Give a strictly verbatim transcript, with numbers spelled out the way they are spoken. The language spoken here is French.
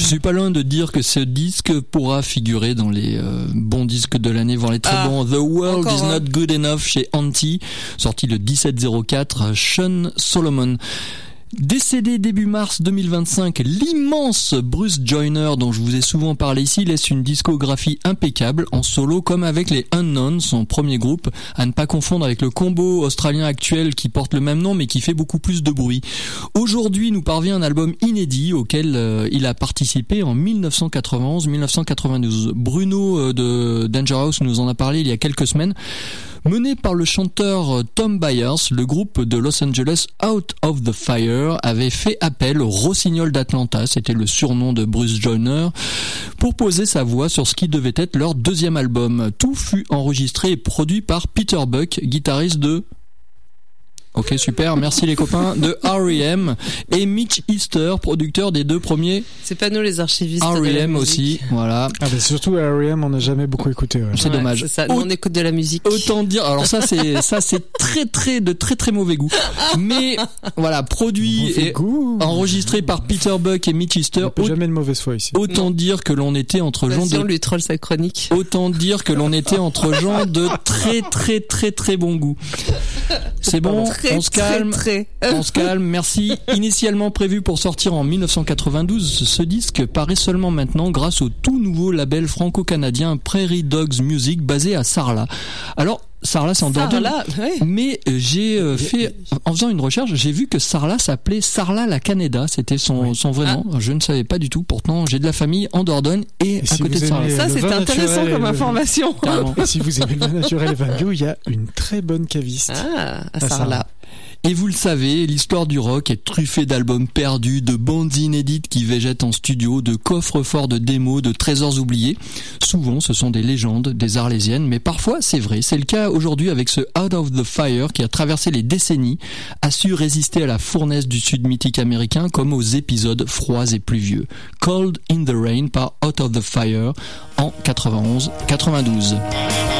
suis pas loin de dire que ce disque pourra figurer dans les euh, bons disques de l'année, voire les très ah, bons. The World is Not Good Enough chez Anti, sorti le dix-sept zéro quatre, Sean Solomon. Décédé début mars deux mille vingt-cinq, l'immense Bruce Joyner, dont je vous ai souvent parlé ici, laisse une discographie impeccable en solo, comme avec les Unknowns, son premier groupe, à ne pas confondre avec le combo australien actuel qui porte le même nom mais qui fait beaucoup plus de bruit. Aujourd'hui nous parvient un album inédit auquel euh, il a participé en dix-neuf cent quatre-vingt-onze dix-neuf cent quatre-vingt-douze. Bruno euh, de Danger House nous en a parlé il y a quelques semaines. Mené par le chanteur Tom Byers, le groupe de Los Angeles Out of the Fire avait fait appel au Rossignol d'Atlanta, c'était le surnom de Bruce Joyner, pour poser sa voix sur ce qui devait être leur deuxième album. Tout fut enregistré et produit par Peter Buck, guitariste de... Ok, super, merci les copains, de R E M, et Mitch Easter, producteur des deux premiers. C'est pas nous les archivistes. R E M aussi, voilà. Ah bah surtout R E M, on n'a jamais beaucoup écouté. Ouais. C'est ouais, dommage. C'est ça. Nous, on écoute de la musique. Autant dire, alors ça c'est ça c'est très très de très très mauvais goût. Mais voilà, produit et goût. Enregistré par Peter Buck et Mitch Easter. Au... Jamais de mauvaise foi ici. Autant non. dire que l'on était entre gens de. On lui troll sa chronique. Autant dire que l'on était entre gens de très très très très bon goût. C'est bon, très, on se calme. Très, très. On se calme, merci. Initialement prévu pour sortir en dix-neuf cent quatre-vingt-douze, ce disque paraît seulement maintenant grâce au tout nouveau label franco-canadien Prairie Dogs Music basé à Sarlat. Alors, Sarlat, c'est en Dordogne. Ouais. Mais j'ai euh, fait, en faisant une recherche, j'ai vu que Sarlat s'appelait Sarlat la Canada. C'était son, oui. son vrai nom. Ah. Je ne savais pas du tout. Pourtant, j'ai de la famille en Dordogne et, et à si côté de Sarlat. Ça, c'est intéressant comme le... information. Et si vous aimez le vin naturel et vin bio, il y a une très bonne caviste. Ah, à, à Sarlat. Sarlat. Et vous le savez, l'histoire du rock est truffée d'albums perdus, de bandes inédites qui végètent en studio, de coffres forts de démos, de trésors oubliés. Souvent, ce sont des légendes, des arlésiennes, mais parfois, c'est vrai. C'est le cas aujourd'hui avec ce Out of the Fire qui a traversé les décennies, a su résister à la fournaise du sud mythique américain comme aux épisodes froids et pluvieux. Cold in the Rain par Out of the Fire en quatre-vingt-onze quatre-vingt-douze.